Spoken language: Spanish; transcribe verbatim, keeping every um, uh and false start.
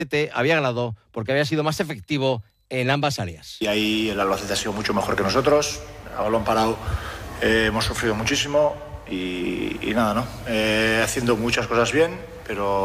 había ganado porque había sido más efectivo en ambas áreas. Y ahí el Albacete ha sido mucho mejor que nosotros. A balón parado eh, hemos sufrido muchísimo y, y nada, ¿no? Eh, haciendo muchas cosas bien, pero